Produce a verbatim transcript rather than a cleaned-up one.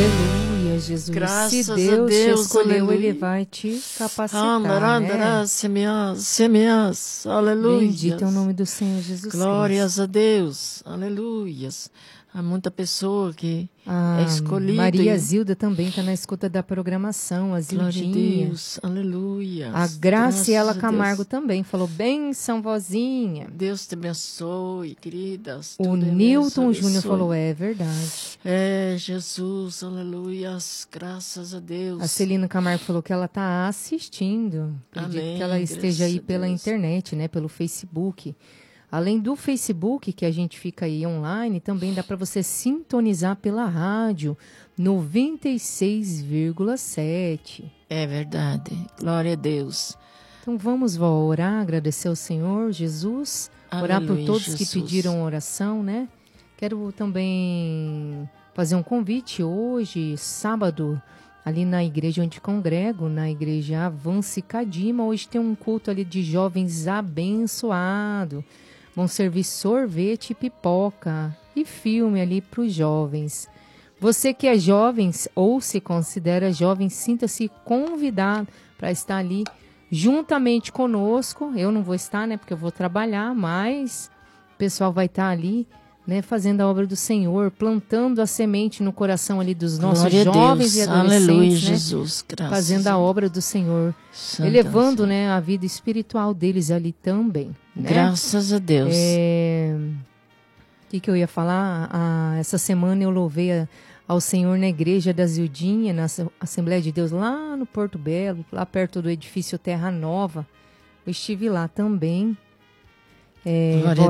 Aleluia, Jesus. Graças Se Deus, a Deus, te escolheu, aleluia. Ele vai te capacitar, Andará, né? semeas, semeas, aleluia. Bendito é o nome do Senhor Jesus Glórias Cristo. a Deus, aleluias. Há muita pessoa que Ah, é escolhida. Maria e- Zilda também está na escuta da programação, a Glória a Zildinha. Deus, aleluia. A Graciela Graças a Camargo Deus. também falou, benção, vozinha. Deus te abençoe, queridas. O Tudo é Newton Deus Júnior abençoe. falou, é verdade. É, Jesus, aleluias, graças a Deus. A Celina Camargo falou que ela está assistindo. Acredito Amém, que ela esteja aí graças a pela Deus. internet, né? Pelo Facebook. Além do Facebook, que a gente fica aí online, também dá para você sintonizar pela rádio noventa e seis vírgula sete. É verdade, glória a Deus. Então vamos vó, orar, agradecer ao Senhor Jesus, orar por Aleluia, todos Jesus. que pediram oração, né? Quero também fazer um convite hoje, sábado, ali na igreja onde congrego, na igreja Avance Cadima. Hoje tem um culto ali de jovens abençoado. Vão servir sorvete, pipoca e filme ali para os jovens. Você que é jovem ou se considera jovem, sinta-se convidado para estar ali juntamente conosco. Eu não vou estar, né, porque eu vou trabalhar, mas o pessoal vai estar ali, né, fazendo a obra do Senhor, plantando a semente no coração ali dos nossos Glória a jovens Deus. e adolescentes, Aleluia, né, Jesus. Graças fazendo a obra do Senhor, Santa elevando, Senhora. né, a vida espiritual deles ali também, né? Graças a Deus. É... O que, que eu ia falar? Ah, essa semana eu louvei a, ao Senhor na igreja da Zildinha, na Assembleia de Deus, lá no Porto Belo, lá perto do edifício Terra Nova. Eu estive lá também. É, Glória a